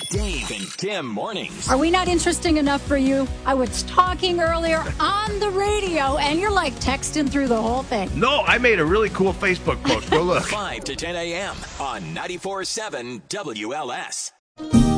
Dave and Tim mornings. Are we not interesting enough for you? I was talking earlier on the radio, and you're like texting through the whole thing. No, I made a really cool Facebook post. Go look. 5 to 10 a.m. on 94.7 WLS.